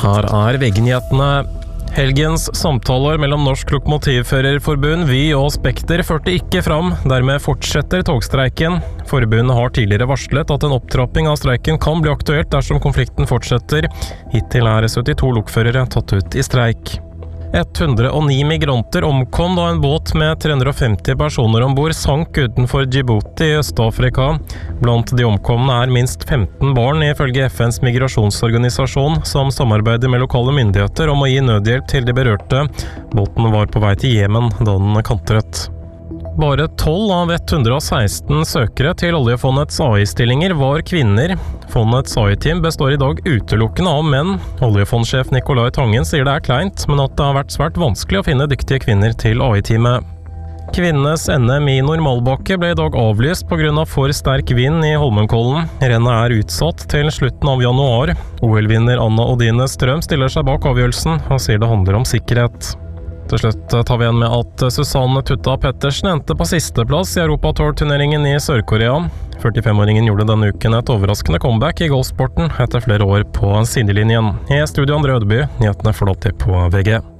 Her VG-nyhetene. Helgens samtaler mellom Norsk Lokomotivførerforbund, Vy og Spekter førte ikke fram. Dermed fortsetter togstreiken. Forbundet har tidligere varslet at en opptrapping av streiken kan bli aktuelt dersom konflikten fortsetter. Hittil 72 lokførere tatt ut i streik. 109 migranter omkom da en båt med 350 personer ombord sank utenfor Djibouti i Øst-Afrika. Blant de omkomne minst 15 barn, ifølge FNs migrasjonsorganisasjon, som samarbeider med lokale myndigheter om å gi nødhjelp til de berørte. Båten var på vei til Jemen da den kantret. Bare 12 av 116 søkere til oljefondets AI-stillinger var kvinner. Fondets AI-team består i dag utelukkende av menn. Oljefondsjef Nicolai Tangen sier det kleint, men at det har vært svært vanskelig å finne dyktige kvinner til AI-teamet. Kvinnenes NM i normalbakke ble i dag avlyst på grunn av for sterk vind i Holmenkollen. Rennet utsatt til slutten av januar. OL-vinner Anna Odine Strøm stiller seg bak avgjørelsen og sier det handler om sikkerhet. Til slutt tar vi igjen med at Susanne Tutta Pettersen endte på sisteplass i Europatour-turneringen i Sør-Korea. 45-åringen gjorde denne uken et overraskende comeback i golfsporten etter flere år på sidelinjen. I studio André Ødeby, nyhetene får du alltid på VG.